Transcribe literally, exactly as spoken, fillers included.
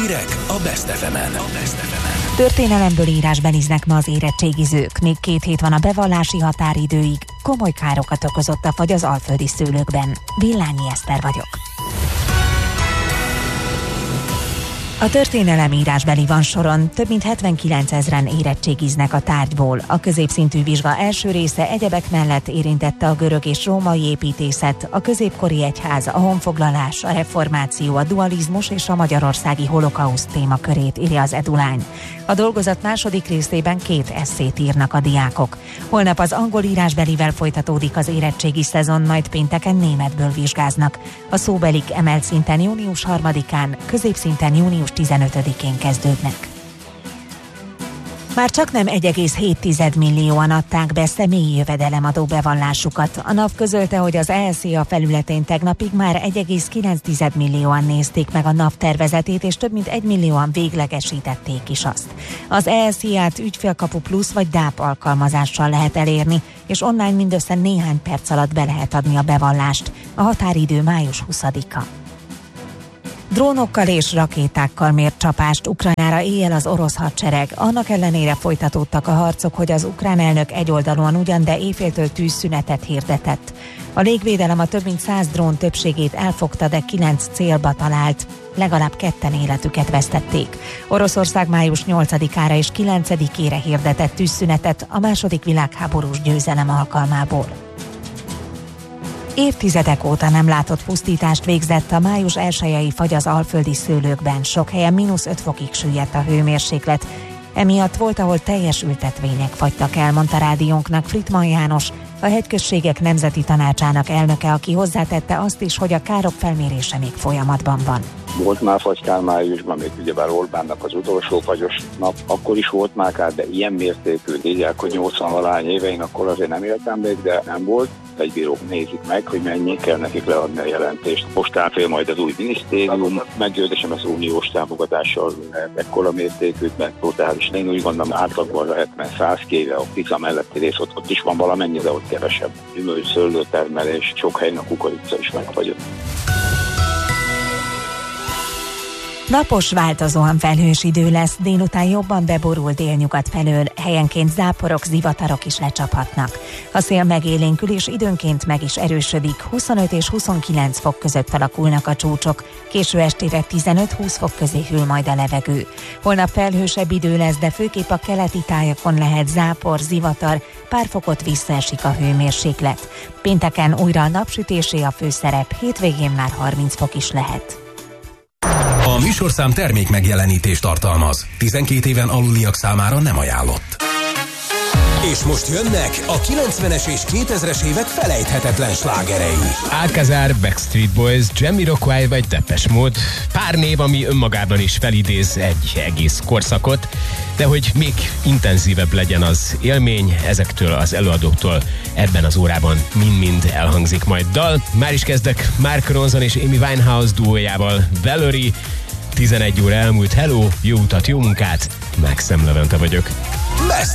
Hírek a Best ef emen. Történelemből írásbeliznek ma az érettségizők. Még két hét van a bevallási határidőig. Komoly károkat okozott a fagy az alföldi szőlőkben. Villányi Eszter vagyok. A történelem írásbeli van soron, több mint hetvenkilencezren érettségiznek a tárgyból. A középszintű vizsga első része egyebek mellett érintette a görög és római építészet, a középkori egyház, a honfoglalás, a reformáció, a dualizmus és a magyarországi holokauszt témakörét írja az edulány. A dolgozat második részében két esszét írnak a diákok. Holnap az angol írásbelivel folytatódik az érettségi szezon, majd pénteken németből vizsgáznak. A szóbelik emelt szinten június harmadikán, középszinten június tizenötödikén kezdődnek. Már csak nem egy egész hét millióan adták be személyi jövedelemadó bevallásukat. A NAV közölte, hogy az e es zé á felületén tegnapig már egy egész kilenc millióan nézték meg a NAV tervezetét, és több mint egy millióan véglegesítették is azt. Az e es zé á-t Ügyfélkapu Plusz vagy dáp alkalmazással lehet elérni, és online mindössze néhány perc alatt be lehet adni a bevallást. A határidő május huszadika. Drónokkal és rakétákkal mért csapást Ukrajnára éjjel az orosz hadsereg. Annak ellenére folytatódtak a harcok, hogy az ukrán elnök egyoldalúan ugyan, de éjféltől tűzszünetet hirdetett. A légvédelem a több mint száz drón többségét elfogta, de kilenc célba talált. Legalább ketten életüket vesztették. Oroszország május nyolcadikára és kilencedikére hirdetett tűzszünetet a második világháborús győzelem alkalmából. Évtizedek óta nem látott pusztítást végzett a május elsejei fagy az alföldi szőlőkben. Sok helyen mínusz öt fokig süllyedt a hőmérséklet. Emiatt volt, ahol teljes ültetvények fagytak el, mondta rádiónknak Frittmann János, a Hegyközségek Nemzeti Tanácsának elnöke, aki hozzátette azt is, hogy a károk felmérése még folyamatban van. Volt már fagykár májusban, még ugyebár Orbánnak az utolsó fagyos nap, akkor is volt már kár, de ilyen mértékű, írják, hogy nyolcvan-valány évein, akkor azért nem éltem még, de nem volt. Egy bírók nézik meg, hogy mennyi kell nekik leadni a jelentést. Most átfél majd az új minisztérium, meggyőzésem az uniós támogatással lehet ekkora mértékű, mert totális. Én úgy gondolom, átlagban hetven-száz kéve, a Tisza melletti rész, ott, ott is van valamennyi, de ott kevesebb. Gyümölcs, szőlőtermelés, sok helyen a kukorica is megfagyott. Napos, változóan felhős idő lesz, délután jobban beborul délnyugat felől, helyenként záporok, zivatarok is lecsaphatnak. A szél megélénkül és időnként meg is erősödik, huszonöt és huszonkilenc fok között alakulnak a csúcsok, késő estére tizenöt-húsz fok közé hűl majd a levegő. Holnap felhősebb idő lesz, de főképp a keleti tájakon lehet zápor, zivatar, pár fokot visszaesik a hőmérséklet. Pénteken újra a napsütésé a főszerep, hétvégén már harminc fok is lehet. A műsorszám termék megjelenítést tartalmaz. tizenkét éven aluliak számára nem ajánlott. És most jönnek a kilencvenes és kétezres évek felejthetetlen slágerei. Alcazar, Backstreet Boys, Jamiroquai vagy Depeche Mode. Pár név, ami önmagában is felidéz egy egész korszakot, de hogy még intenzívebb legyen az élmény, ezektől az előadóktól ebben az órában mind-mind elhangzik majd dal. Már is kezdek Mark Ronson és Amy Winehouse duójával, Valerie. tizenegy óra elmúlt, hello, jó utat, jó munkát, Maxim Levente vagyok.